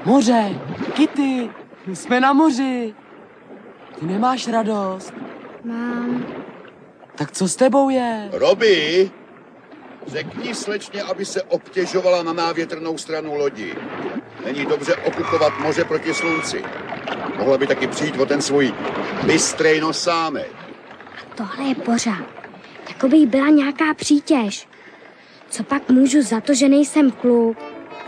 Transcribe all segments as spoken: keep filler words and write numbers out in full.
Moře, Kitty, jsme na moři. Ty nemáš radost? Mám. Tak co s tebou je? Robi, řekni slečně, aby se obtěžovala na návětrnou stranu lodi. Není dobře okupovat moře proti slunci. Mohla by taky přijít o ten svůj bystrej nosámek. Tohle je pořád. Jako by jí byla nějaká přítěž. Co pak můžu za to, že nejsem kluk?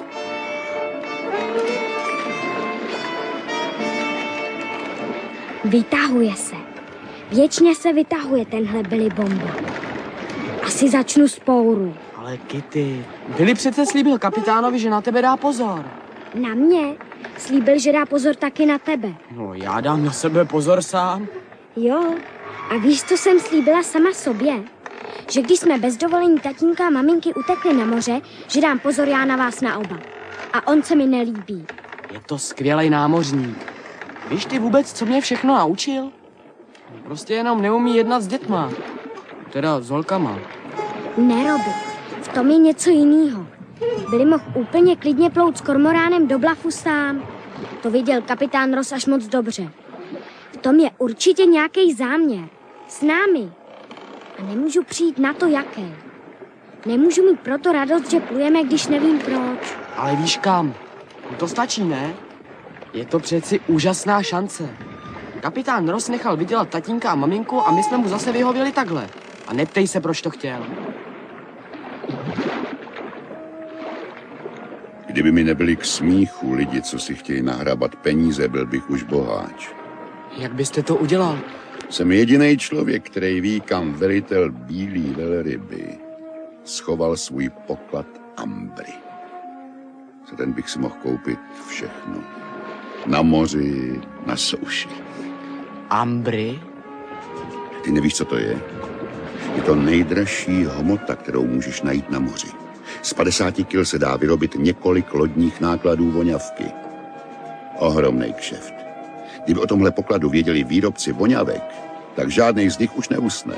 Vytahuje se. Věčně se vytahuje tenhle Billy Bomba. Asi začnu spouru. Ale Kitty, Billy přece slíbil kapitánovi, že na tebe dá pozor. Na mě? Slíbil, že dá pozor taky na tebe. No, já dám na sebe pozor sám. Jo, a víš, co jsem slíbila sama sobě? Že když jsme bez dovolení tatínka a maminky utekli na moře, že dám pozor já na vás na oba. A on se mi nelíbí. Je to skvělej námořník. Víš ty vůbec, co mě všechno naučil? Prostě jenom neumí jednat s dětma. Teda s holkama. Ne, Robi, v tom je něco jiného. Billy mohl úplně klidně plout s kormoránem do Blafu sám. To viděl kapitán Ross až moc dobře. V tom je určitě nějaký záměr. S námi. A nemůžu přijít na to, jaký. Nemůžu mít proto radost, že plujeme, když nevím proč. Ale víš kam? To stačí, ne? Je to přeci úžasná šance. Kapitán Ross nechal vydělat tatínka a maminku a my jsme mu zase vyhověli takhle. A neptej se, proč to chtěl. Kdyby mi nebyli k smíchu lidi, co si chtějí nahrabat peníze, byl bych už boháč. Jak byste to udělal? Jsem jediný člověk, který ví, kam velitel bílý velryby schoval svůj poklad Ambry. Za ten bych si mohl koupit všechno. Na moři, na souši. Ambry? Ty nevíš, co to je? Je to nejdražší hmota, kterou můžeš najít na moři. Z padesáti kil se dá vyrobit několik lodních nákladů voňavky. Ohromnej kšeft. Kdyby o tomhle pokladu věděli výrobci voňavek, tak žádnej z nich už neusne.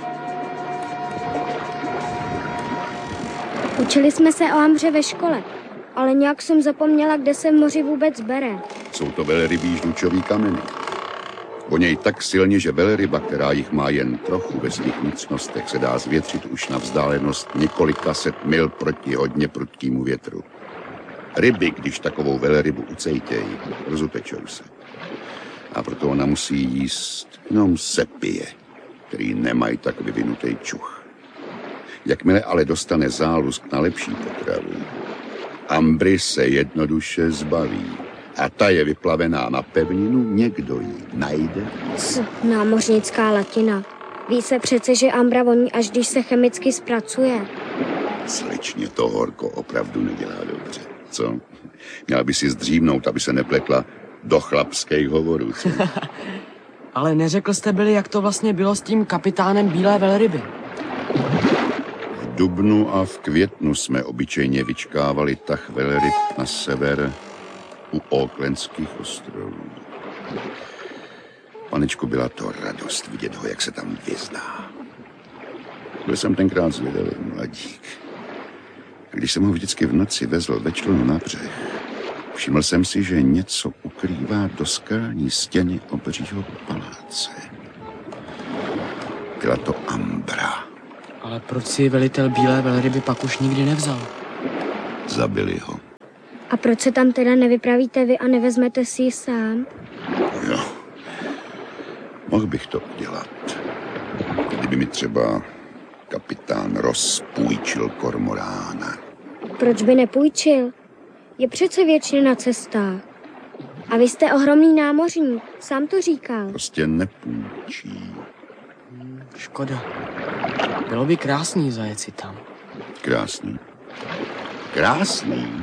Učili jsme se o Ambře ve škole, ale nějak jsem zapomněla, kde se v moři vůbec bere. Jsou to velrybí žlučový kameny. Voněj tak silně, že velryba, která jich má jen trochu ve svých vnitřnostech, se dá zvětřit už na vzdálenost několika set mil proti hodně prudkému větru. Ryby, když takovou velrybu ucejtějí, rozutečou se. A proto ona musí jíst jenom sepie, který nemají tak vyvinutý čuch. Jakmile ale dostane zálusk na lepší potravu, Ambry se jednoduše zbaví. A ta je vyplavená na pevninu, někdo ji najde. C, námořnická latina. Ví se přece, že Ambra voní, až když se chemicky zpracuje. Slečně, to horko opravdu nedělá dobře. Co? Měla by si zdřímnout, aby se nepletla do chlapských hovorů. Ale neřekl jste byli, jak to vlastně bylo s tím kapitánem bílé velryby. V dubnu a v květnu jsme obyčejně vyčkávali tah velryb na sever u Aucklandských ostrovů. Panečku, byla to radost vidět ho, jak se tam vyzná. Byl jsem tenkrát zvědavý mladík. A když jsem ho vždycky v noci vezl ve člunu na břeh, všiml jsem si, že něco ukrývá do skalní stěny obřího paláce. Byla to Ambra. Ale proč si velitel bílé velryby pak už nikdy nevzal? Zabili ho. A proč se tam teda nevypravíte vy a nevezmete si ji sám? Jo, mohl bych to udělat. Kdyby mi třeba kapitán Ross půjčil kormorána. Proč by nepůjčil? Je přece věčně na cestách. A vy jste ohromný námořník, sám to říkal. Prostě nepůjčí. Hmm, škoda. Bylo by krásný zajet si tam. Krásný. Krásný?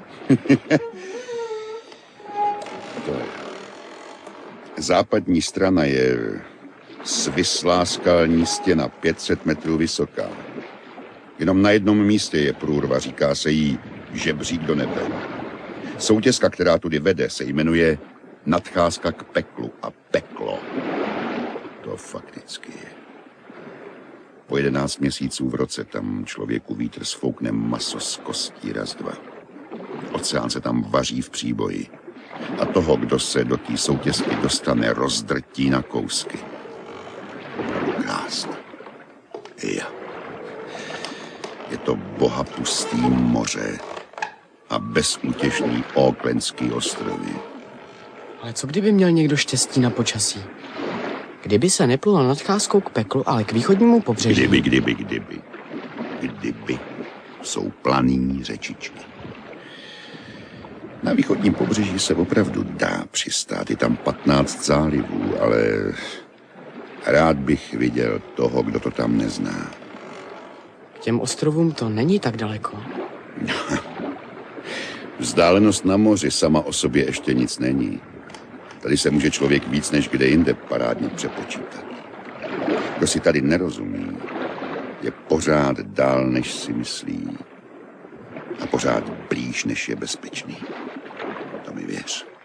To je. Západní strana je svislá skalní stěna, pět set metrů vysoká. Jenom na jednom místě je průrva, říká se jí žebřík do nebe. Soutězka, která tudy vede, se jmenuje Nadcházka k peklu a peklo. To fakticky je. Po jedenáct měsíců v roce tam člověku vítr sfoukne maso z kostí raz dva. oceán se tam vaří v příboji. A toho, kdo se do té soutězky dostane, rozdrtí na kousky. Opravdu krásné. Jo. Je to bohapustý moře a bezútěšný Aucklandský ostrovy. Ale co kdyby měl někdo štěstí na počasí? Kdyby se neplul nadcházkou k peklu, ale k východnímu pobřeží. Kdyby, kdyby, kdyby. Kdyby jsou planý řečičky. Na východním pobřeží se opravdu dá přistát. Je tam patnáct zálivů, ale rád bych viděl toho, kdo to tam nezná. K těm ostrovům to není tak daleko. Vzdálenost na moři sama o sobě ještě nic není. Tady se může člověk víc než kde jinde parádně přepočítat. Kdo si tady nerozumí, je pořád dál, než si myslí. A pořád blíž, než je bezpečný. To mi věř.